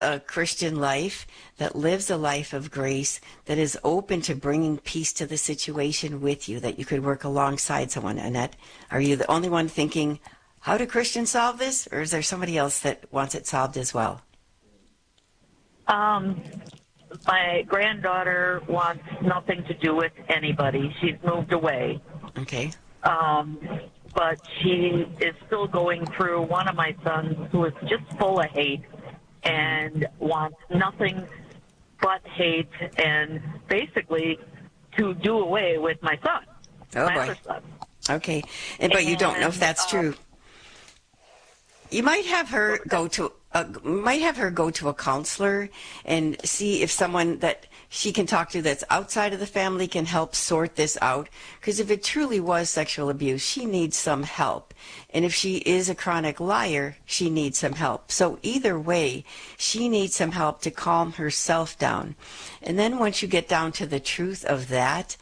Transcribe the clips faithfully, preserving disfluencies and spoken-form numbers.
a Christian life, that lives a life of grace, that is open to bringing peace to the situation with you, that you could work alongside someone. Annette, are you the only one thinking, how do Christians solve this? Or is there somebody else that wants it solved as well? Um, my granddaughter wants nothing to do with anybody. She's moved away. Okay. Um, but she is still going through one of my sons who is just full of hate and wants nothing but hate and basically to do away with my son, oh, my boy. other son. Okay. And, but you don't know if that's uh, true. You might have her go to a, might have her go to a counselor and see if someone that she can talk to that's outside of the family can help sort this out. Because if it truly was sexual abuse, she needs some help. And if she is a chronic liar, she needs some help. So either way, she needs some help to calm herself down. And then once you get down to the truth of that,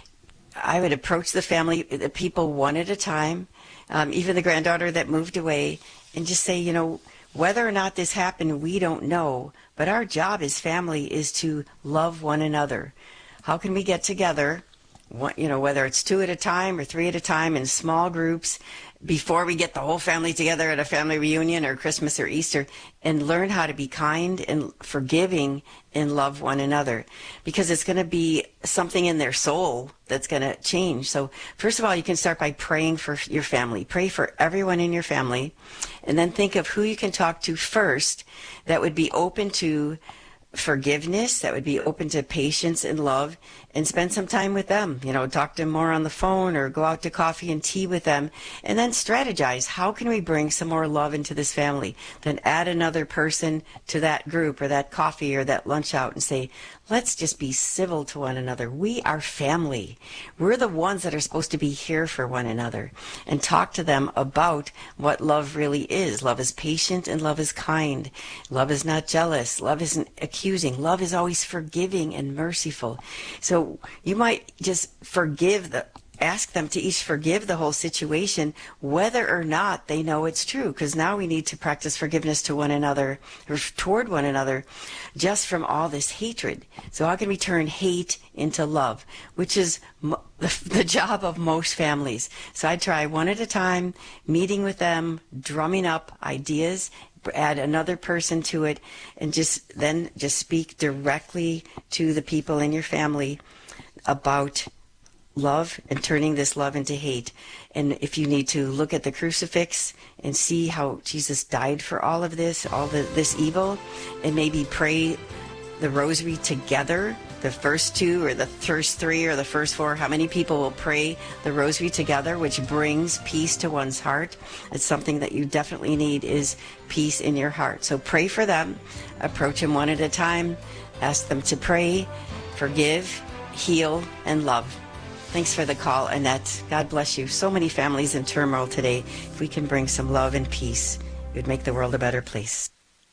I would approach the family, the people one at a time, um, even the granddaughter that moved away, and just say, you know, whether or not this happened, we don't know. But our job as family is to love one another. How can we get together, you know, whether it's two at a time or three at a time in small groups, before we get the whole family together at a family reunion or Christmas or Easter, and learn how to be kind and forgiving and love one another, because it's going to be something in their soul that's going to change. So first of all, you can start by praying for your family. Pray for everyone in your family, and then think of who you can talk to first that would be open to forgiveness, that would be open to patience and love, and spend some time with them. You know, talk to them more on the phone or go out to coffee and tea with them, and then strategize. How can we bring some more love into this family? Then add another person to that group or that coffee or that lunch out and say, let's just be civil to one another. We are family. We're the ones that are supposed to be here for one another, and talk to them about what love really is. Love is patient and love is kind. Love is not jealous. Love isn't accusing. Love is always forgiving and merciful. So you might just forgive the ask them to each forgive the whole situation, whether or not they know it's true, because now we need to practice forgiveness to one another or toward one another just from all this hatred. So how can we turn hate into love, which is mo- the job of most families? So I try one at a time, meeting with them, drumming up ideas, add another person to it, and just then just speak directly to the people in your family about love and turning this love into hate. And if you need to look at the crucifix and see how Jesus died for all of this, all the, this evil, and maybe pray the rosary together, the first two or the first three or the first four, how many people will pray the rosary together, which brings peace to one's heart. It's something that you definitely need, is peace in your heart. So pray for them, approach them one at a time, ask them to pray, forgive, heal, and love. Thanks for the call, Annette. God bless you. So many families in turmoil today. If we can bring some love and peace, it would make the world a better place.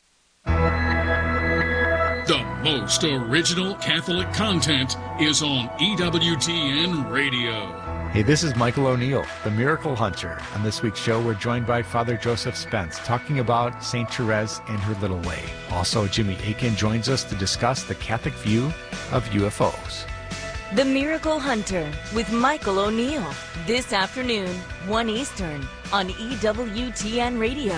The most original Catholic content is on E W T N Radio. Hey, this is Michael O'Neill, the Miracle Hunter. On this week's show, we're joined by Father Joseph Spence, talking about Saint Therese and her little way. Also, Jimmy Akin joins us to discuss the Catholic view of U F Os. The Miracle Hunter with Michael O'Neill. This afternoon, one Eastern, on E W T N Radio.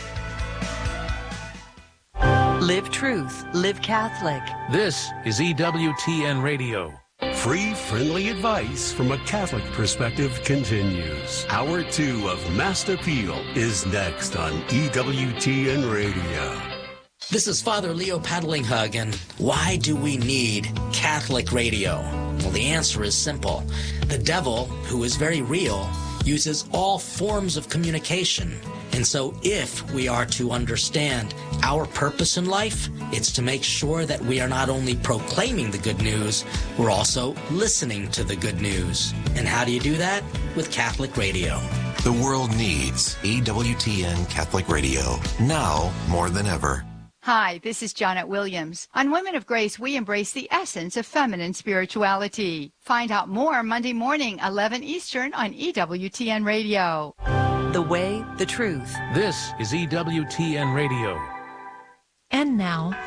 Live truth, live Catholic. This is E W T N Radio. Free, friendly advice from a Catholic perspective continues. Hour two of Mass Appeal is next on E W T N Radio. This is Father Leo Paddlinghug, and why do we need Catholic radio? Well, the answer is simple. The devil, who is very real, uses all forms of communication. And so if we are to understand our purpose in life, it's to make sure that we are not only proclaiming the good news, we're also listening to the good news. And how do you do that? With Catholic radio. The world needs E W T N Catholic Radio, now more than ever. Hi, this is Janet Williams. On Women of Grace, we embrace the essence of feminine spirituality. Find out more Monday morning, eleven Eastern on E W T N Radio. The way, the truth. This is E W T N Radio. And now,